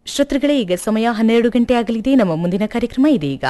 ಶ್ರೋತೃಗಳೇ, ಈಗ ಸಮಯ 12 ಗಂಟೆ ಆಗಲಿದೆ. ನಮ್ಮ ಮುಂದಿನ ಕಾರ್ಯಕ್ರಮ ಇದೀಗ.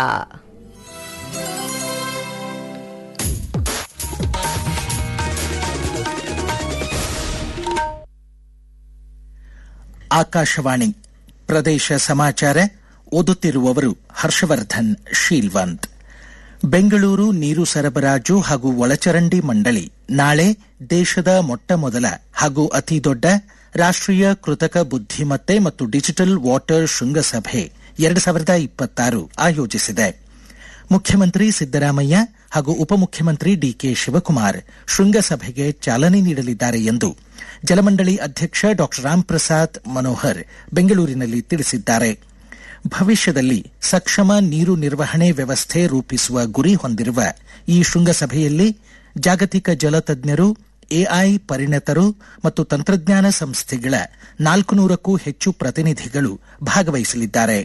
ಆಕಾಶವಾಣಿ ಪ್ರದೇಶ ಸಮಾಚಾರ. ಓದುತ್ತಿರುವವರು ಹರ್ಷವರ್ಧನ್ ಶೀಲ್ವಂತ್. ಬೆಂಗಳೂರು ನೀರು ಸರಬರಾಜು ಹಾಗೂ ಒಳಚರಂಡಿ ಮಂಡಳಿ ನಾಳೆ ದೇಶದ ಮೊಟ್ಟಮೊದಲ ಹಾಗೂ ಅತಿದೊಡ್ಡ ರಾಷ್ಟ್ರೀಯ ಕೃತಕ ಬುದ್ಧಿಮತ್ತೆ ಮತ್ತು ಡಿಜಿಟಲ್ ವಾಟರ್ ಶೃಂಗಸಭೆ 2026 ಆಯೋಜಿಸಿದೆ. ಮುಖ್ಯಮಂತ್ರಿ ಸಿದ್ದರಾಮಯ್ಯ ಹಾಗೂ ಉಪಮುಖ್ಯಮಂತ್ರಿ ಡಿಕೆ ಶಿವಕುಮಾರ್ ಶೃಂಗಸಭೆಗೆ ಚಾಲನೆ ನೀಡಲಿದ್ದಾರೆ ಎಂದು ಜಲಮಂಡಳಿ ಅಧ್ಯಕ್ಷ ಡಾ ರಾಮ್ಪ್ರಸಾದ್ ಮನೋಹರ್ ಬೆಂಗಳೂರಿನಲ್ಲಿ ತಿಳಿಸಿದ್ದಾರೆ. ಭವಿಷ್ಯದಲ್ಲಿ ಸಕ್ಷಮ ನೀರು ನಿರ್ವಹಣೆ ವ್ಯವಸ್ಥೆ ರೂಪಿಸುವ ಗುರಿ ಹೊಂದಿರುವ ಈ ಶೃಂಗಸಭೆಯಲ್ಲಿ ಜಾಗತಿಕ ಜಲತಜ್ಞರು, ಎಐ ಪರಿಣತರು ಮತ್ತು ತಂತ್ರಜ್ಞಾನ ಸಂಸ್ಥೆಗಳ 400ಕ್ಕೂ ಹೆಚ್ಚು ಪ್ರತಿನಿಧಿಗಳು ಭಾಗವಹಿಸಲಿದ್ದಾರೆ.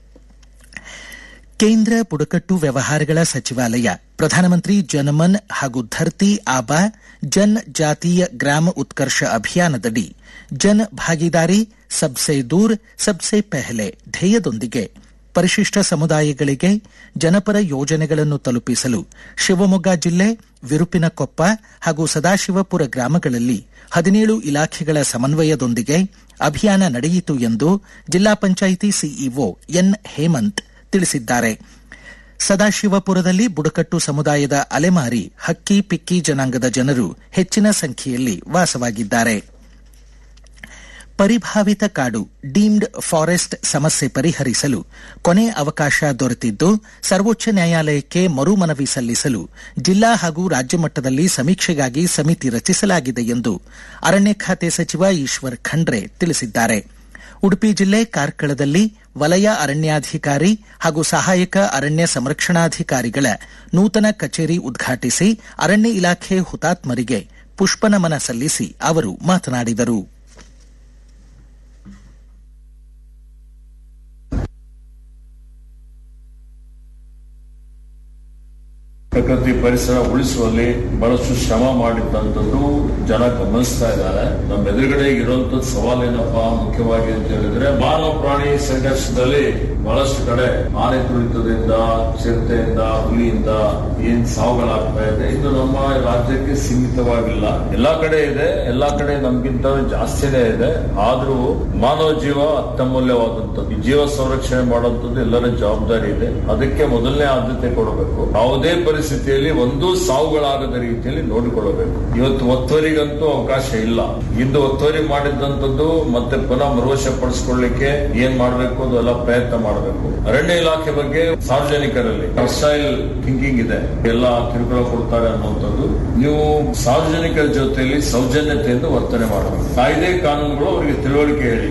ಕೇಂದ್ರ ಬುಡಕಟ್ಟು ವ್ಯವಹಾರಗಳ ಸಚಿವಾಲಯ ಪ್ರಧಾನಮಂತ್ರಿ ಜನಮನ್ ಹಾಗೂ ಧರ್ತಿ ಆಬಾ ಜನ್ ಜಾತೀಯ ಗ್ರಾಮ ಉತ್ಕರ್ಷ ಅಭಿಯಾನದಡಿ ಜನ್ ಭಾಗಿದಾರಿ ಸಬ್ಸೆ ದೂರ್ ಸಬ್ಸೆ ಪೆಹಲೆ ಧ್ಯೇಯದೊಂದಿಗೆ ಪರಿಶಿಷ್ಟ ಸಮುದಾಯಗಳಿಗೆ ಜನಪರ ಯೋಜನೆಗಳನ್ನು ತಲುಪಿಸಲು ಶಿವಮೊಗ್ಗ ಜಿಲ್ಲೆ ವಿರುಪಿನಕೊಪ್ಪ ಹಾಗೂ ಸದಾಶಿವಪುರ ಗ್ರಾಮಗಳಲ್ಲಿ 17 ಇಲಾಖೆಗಳ ಸಮನ್ವಯದೊಂದಿಗೆ ಅಭಿಯಾನ ನಡೆಯಿತು ಎಂದು ಜಿಲ್ಲಾ ಪಂಚಾಯಿತಿ ಸಿಇಒ ಎನ್ ಹೇಮಂತ್ ತಿಳಿಸಿದ್ದಾರೆ. ಸದಾಶಿವಪುರದಲ್ಲಿ ಬುಡಕಟ್ಟು ಸಮುದಾಯದ ಅಲೆಮಾರಿ ಹಕ್ಕಿ ಪಿಕ್ಕಿ ಜನಾಂಗದ ಜನರು ಹೆಚ್ಚಿನ ಸಂಖ್ಯೆಯಲ್ಲಿ ವಾಸವಾಗಿದ್ದಾರೆ. ಪರಿಭಾವಿತ ಕಾಡು ಡೀಮ್ಡ್ ಫಾರೆಸ್ಟ್ ಸಮಸ್ಯೆ ಪರಿಹರಿಸಲು ಕೊನೆ ಅವಕಾಶ ದೊರೆತಿದ್ದು ಸರ್ವೋಚ್ಚ ನ್ಯಾಯಾಲಯಕ್ಕೆ ಮರು ಮನವಿ ಸಲ್ಲಿಸಲು ಜಿಲ್ಲಾ ಹಾಗೂ ರಾಜ್ಯ ಮಟ್ಟದಲ್ಲಿ ಸಮೀಕ್ಷೆಗಾಗಿ ಸಮಿತಿ ರಚಿಸಲಾಗಿದೆ ಎಂದು ಅರಣ್ಯ ಖಾತೆ ಸಚಿವ ಈಶ್ವರ್ ಖಂಡ್ರೆ ತಿಳಿಸಿದ್ದಾರೆ. ಉಡುಪಿ ಜಿಲ್ಲೆ ಕಾರ್ಕಳದಲ್ಲಿ ವಲಯ ಅರಣ್ಯಾಧಿಕಾರಿ ಹಾಗೂ ಸಹಾಯಕ ಅರಣ್ಯ ಸಂರಕ್ಷಣಾಧಿಕಾರಿಗಳ ನೂತನ ಕಚೇರಿ ಉದ್ಘಾಟಿಸಿ ಅರಣ್ಯ ಇಲಾಖೆ ಹುತಾತ್ಮರಿಗೆ ಪುಷ್ಪನಮನ ಸಲ್ಲಿಸಿ ಅವರು ಮಾತನಾಡಿದರು. ಪ್ರಕೃತಿ ಪರಿಸರ ಉಳಿಸುವಲ್ಲಿ ಬಹಳಷ್ಟು ಶ್ರಮ ಮಾಡಿದ್ದಂಥದ್ದು ಜನ ಗಮನಿಸ್ತಾ ಇದ್ದಾರೆ. ನಮ್ಮ ಎದುರುಗಡೆ ಇರುವಂತದ್ದು ಸವಾಲೇನಪ್ಪಾ ಮುಖ್ಯವಾಗಿ ಅಂತ ಹೇಳಿದ್ರೆ ಮಾನವ ಪ್ರಾಣಿ ಸಂಘರ್ಷದಲ್ಲಿ ಬಹಳಷ್ಟು ಕಡೆ ಆನೆ ತುಳಿತದಿಂದ, ಚಿರತೆಯಿಂದ, ಹುಲಿಯಿಂದ ಏನ್ ಸಾವುಗಳಾಗ್ತಾ ಇದೆ. ಇದು ನಮ್ಮ ರಾಜ್ಯಕ್ಕೆ ಸೀಮಿತವಾಗಿಲ್ಲ, ಎಲ್ಲಾ ಕಡೆ ಇದೆ. ಎಲ್ಲಾ ಕಡೆ ನಮ್ಗಿಂತ ಜಾಸ್ತಿನೇ ಇದೆ. ಆದ್ರೂ ಮಾನವ ಜೀವ ಅತ್ಯಮೂಲ್ಯವಾದಂಥದ್ದು. ಈ ಜೀವ ಸಂರಕ್ಷಣೆ ಮಾಡುವಂಥದ್ದು ಎಲ್ಲರ ಜವಾಬ್ದಾರಿ ಇದೆ. ಅದಕ್ಕೆ ಮೊದಲನೇ ಆದ್ಯತೆ ಕೊಡಬೇಕು. ಯಾವುದೇ ಪರಿಸ್ಥಿತಿಯಲ್ಲಿ ಒಂದು ಸಾವುಗಳಾಗದ ರೀತಿಯಲ್ಲಿ ನೋಡಿಕೊಳ್ಳಬೇಕು. ಇವತ್ತು ಒತ್ತುವರಿಗಂತೂ ಅವಕಾಶ ಇಲ್ಲ. ಇಂದು ಒತ್ತುವರಿ ಮಾಡಿದಂಥದ್ದು ಮತ್ತೆ ಪುನಃ ಮರುವಶಪಡಿಸಿಕೊಳ್ಳಲಿಕ್ಕೆ ಏನ್ ಮಾಡಬೇಕು ಅದೆಲ್ಲ ಪ್ರಯತ್ನ ಮಾಡಬೇಕು. ಅರಣ್ಯ ಇಲಾಖೆ ಬಗ್ಗೆ ಸಾರ್ವಜನಿಕರಲ್ಲಿ ಸ್ಟೈಲ್ ಥಿಂಕಿಂಗ್ ಇದೆ, ಎಲ್ಲ ಕಿರುಕುಳ ಕೊಡ್ತಾರೆ ಅನ್ನುವಂಥದ್ದು. ನೀವು ಸಾರ್ವಜನಿಕರ ಜೊತೆಯಲ್ಲಿ ಸೌಜನ್ಯತೆಯಿಂದ ವರ್ತನೆ ಮಾಡಬೇಕು. ಕಾಯ್ದೆ ಕಾನೂನುಗಳು ಅವರಿಗೆ ತಿಳುವಳಿಕೆ ಹೇಳಿ.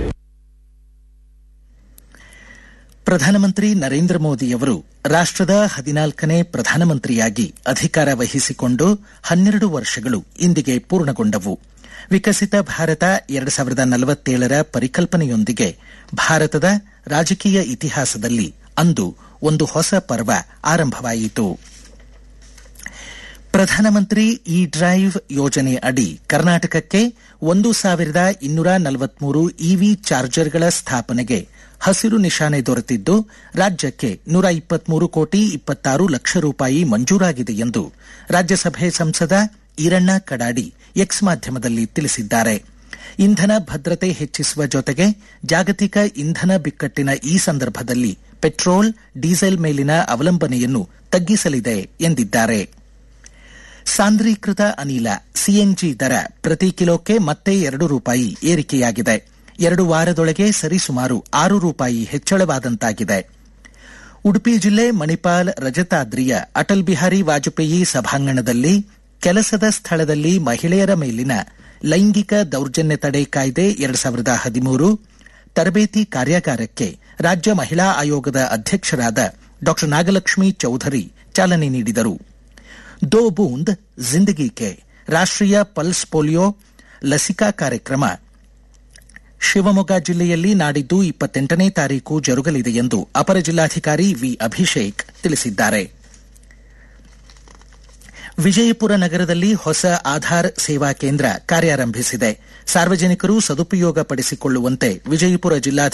ಪ್ರಧಾನಮಂತ್ರಿ ನರೇಂದ್ರ ಮೋದಿಯವರು ರಾಷ್ಟ್ರದ 14ನೇ ಪ್ರಧಾನಮಂತ್ರಿಯಾಗಿ ಅಧಿಕಾರ ವಹಿಸಿಕೊಂಡು 12 ವರ್ಷಗಳು ಇಂದಿಗೆ ಪೂರ್ಣಗೊಂಡವು. ವಿಕಸಿತ ಭಾರತ 2047ರ ಪರಿಕಲ್ಪನೆಯೊಂದಿಗೆ ಭಾರತದ ರಾಜಕೀಯ ಇತಿಹಾಸದಲ್ಲಿ ಅಂದು ಒಂದು ಹೊಸ ಪರ್ವ ಆರಂಭವಾಯಿತು. ಪ್ರಧಾನಮಂತ್ರಿ ಇ ಡ್ರೈವ್ ಯೋಜನೆ ಅಡಿ ಕರ್ನಾಟಕಕ್ಕೆ 1243 ಇವಿ ಚಾರ್ಜರ್ಗಳ ಸ್ಥಾಪನೆಗೆ ಹಸಿರು ನಿಶಾನೆ ದೊರೆತಿದ್ದು ರಾಜ್ಯಕ್ಕೆ 123 ಕೋಟಿ 26 ಲಕ್ಷ ರೂಪಾಯಿ ಮಂಜೂರಾಗಿದೆ ಎಂದು ರಾಜ್ಯಸಭೆ ಸಂಸದ ಈರಣ್ಣ ಕಡಾಡಿ ಎಕ್ಸ್ ಮಾಧ್ಯಮದಲ್ಲಿ ತಿಳಿಸಿದ್ದಾರೆ. ಇಂಧನ ಭದ್ರತೆ ಹೆಚ್ಚಿಸುವ ಜೊತೆಗೆ ಜಾಗತಿಕ ಇಂಧನ ಬಿಕ್ಕಟ್ಟಿನ ಈ ಸಂದರ್ಭದಲ್ಲಿ ಪೆಟ್ರೋಲ್, ಡೀಸೆಲ್ ಮೇಲಿನ ಅವಲಂಬನೆಯನ್ನು ತಗ್ಗಿಸಲಿದೆ ಎಂದಿದ್ದಾರೆ. ಸಾಂದ್ರೀಕೃತ ಅನಿಲ ಸಿಎನ್ಜಿ ದರ ಪ್ರತಿ ಕಿಲೋಕ್ಕೆ ಮತ್ತೆ 2 ರೂಪಾಯಿ ಏರಿಕೆಯಾಗಿದೆ. 2 ವಾರದೊಳಗೆ ಸರಿಸುಮಾರು 6 ರೂಪಾಯಿ ಹೆಚ್ಚಳವಾದಂತಾಗಿದೆ. ಉಡುಪಿ ಜಿಲ್ಲೆ ಮಣಿಪಾಲ್ ರಜತಾದ್ರಿಯ ಅಟಲ್ ಬಿಹಾರಿ ವಾಜಪೇಯಿ ಸಭಾಂಗಣದಲ್ಲಿ ಕೆಲಸದ ಸ್ಥಳದಲ್ಲಿ ಮಹಿಳೆಯರ ಮೇಲಿನ ಲೈಂಗಿಕ ದೌರ್ಜನ್ಯ ತಡೆ ಕಾಯ್ದೆ 2013 ತರಬೇತಿ ಕಾರ್ಯಾಗಾರಕ್ಕೆ ರಾಜ್ಯ ಮಹಿಳಾ ಆಯೋಗದ ಅಧ್ಯಕ್ಷರಾದ ಡಾ ನಾಗಲಕ್ಷ್ಮಿ ಚೌಧರಿ ಚಾಲನೆ ನೀಡಿದರು. ದೋ ಬೂಂದ್ ಜಿಂದಗಿ ಕೆ ರಾಷ್ಟ್ರೀಯ ಪಲ್ಸ್ ಪೋಲಿಯೋ ಲಸಿಕಾ ಕಾರ್ಯಕ್ರಮ ಶಿವಮೊಗ್ಗ ಜಿಲ್ಲೆಯಲ್ಲಿ ನಾಡಿದ್ದು 28ನೇ ತಾರೀಕು ಜರುಗಲಿದೆ ಎಂದು ಅಪರ ಜಿಲ್ಲಾಧಿಕಾರಿ ವಿ ಅಭಿಷೇಕ್ ತಿಳಿಸಿದ್ದಾರೆ. ವಿಜಯಪುರ ನಗರದಲ್ಲಿ ಹೊಸ ಆಧಾರ್ ಸೇವಾ ಕೇಂದ್ರ ಕಾರ್ಯಾರಂಭಿಸಿದೆ. ಸಾರ್ವಜನಿಕರು ಸದುಪಯೋಗ ಪಡಿಸಿಕೊಳ್ಳುವಂತೆ ವಿಜಯಪುರ ಜಿಲ್ಲಾ